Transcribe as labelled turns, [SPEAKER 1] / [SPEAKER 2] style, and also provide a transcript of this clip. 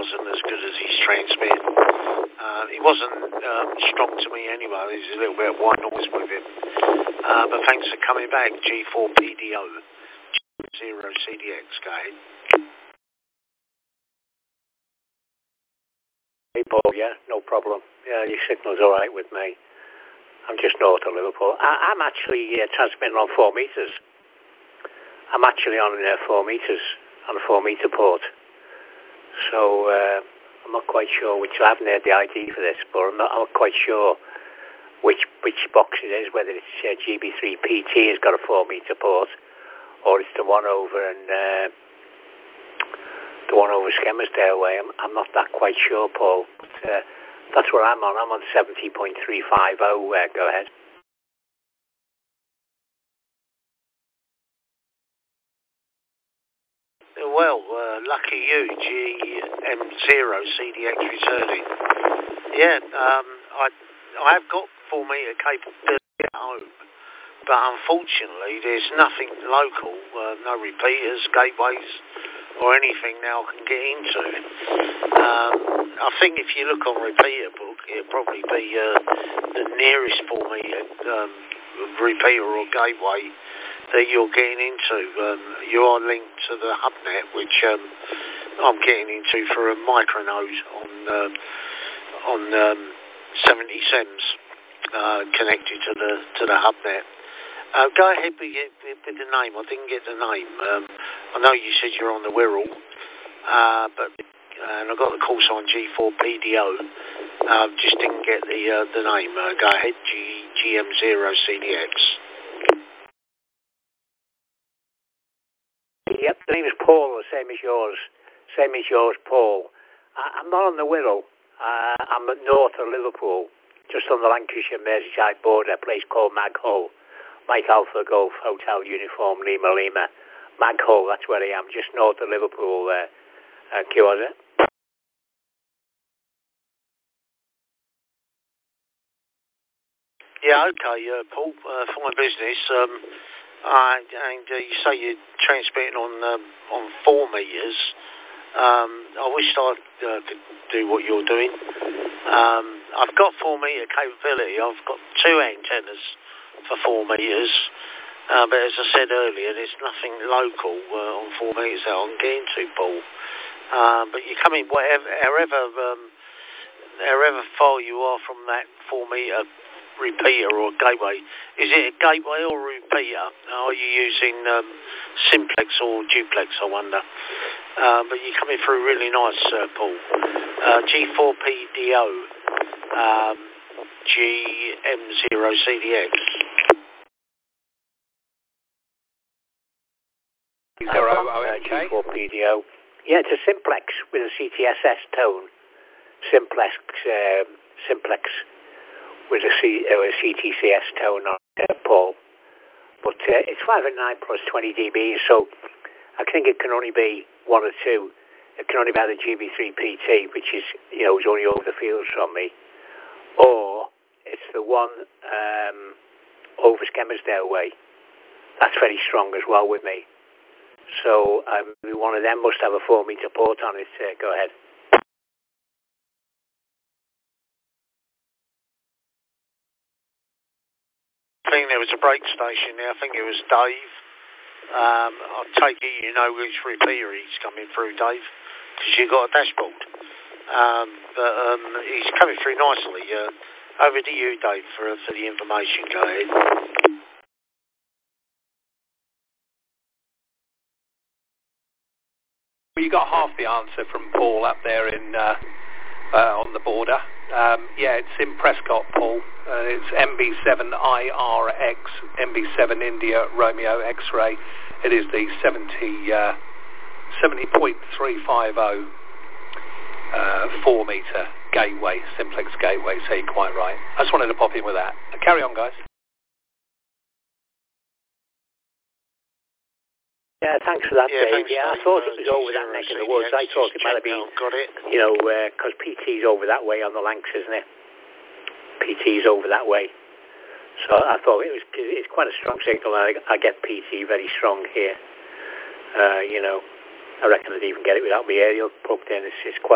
[SPEAKER 1] wasn't as good as his transmit. He wasn't strong to me anyway. There's a little bit of white noise with him. But thanks for coming back, G4PDO, GM0CDX, go ahead.
[SPEAKER 2] Hey Paul, yeah, no problem. Yeah, your signal's all right with me. I'm just north of Liverpool. I'm actually transmitting on 4 meters. I'm actually on 4 meters, on a 4 meter port. So I'm not quite sure which. I haven't heard the ID for this, but I'm not quite sure which box it is. Whether it's GB3PT has got a 4 meter port, or it's the one over and the one over Skelmersdale way. I'm not that quite sure, Paul. But that's where I'm on. I'm on 70.350. Go ahead.
[SPEAKER 1] Well, lucky you, GM0CDX returning. Yeah, I have got 4 meter capability at home, but unfortunately there's nothing local, no repeaters, gateways, or anything now I can get into. I think if you look on repeater book, it'll probably be the nearest 4 meter repeater or gateway that you're getting into. You are linked to the hubnet, which I'm getting into for a micronode on 70 SEMS connected to the hubnet. Go ahead with the name. I didn't get the name. I know you said you're on the Wirral, but and I got the call sign G4PDO. Just didn't get the name. Go ahead, GM0CDX.
[SPEAKER 2] Yep, the name is Paul, the same as yours. Same as yours, Paul. I'm not on the Wirral. I'm north of Liverpool, just on the Lancashire-Merseyside border, a place called Maghull. Mike Alpha Golf Hotel Uniform Lima Lima. Maghull, that's where I am, just north of Liverpool. Kyoza.
[SPEAKER 1] Yeah, okay, Paul. For my business, and you say you're transmitting on 4 meters. I wish I could do what you're doing. I've got 4 meter capability. I've got 2 antennas for 4 meters. But as I said earlier, there's nothing local on 4 meters that I can get into, Paul. But you come in however far you are from that 4 meter repeater or gateway. Is it a gateway or a repeater? Are you using simplex or duplex, I wonder? But you're coming through really nice, Paul. G4PDO, GM0CDX.
[SPEAKER 2] G4PDO. Yeah, it's a simplex with a CTSS tone. Simplex with a CTCS tone on Paul. But it's 5 and 9 plus 20 dB, so I think it can only be 1 or 2. It can only be either GB3PT, which is, is only over the fields from me, or it's the one over Skelmersdale way. That's very strong as well with me. So one of them must have a 4 meter port on it. Go ahead.
[SPEAKER 1] I think there was a break station there. I think it was Dave. I'll take it you know which repeater he's coming through, Dave, because you've got a dashboard. But he's coming through nicely. Over to you, Dave, for the information. Go ahead.
[SPEAKER 3] Well, you got half the answer from Paul up there in on the border. Yeah, it's in Prescott, Paul. It's MB7IRX, MB7 India Romeo X-ray. It is the 70.350 4 meter gateway, simplex gateway. So you're quite right. I just wanted to pop in with that. Carry on, guys.
[SPEAKER 2] Yeah, thanks for that, Dave. Yeah, I thought it was over that neck of the woods. I thought it might have been, because PT's over that way on the Lancs, isn't it? PT's over that way. So I thought it's quite a strong signal. I get PT very strong here. I reckon I'd even get it without my aerial plugged in. It's quite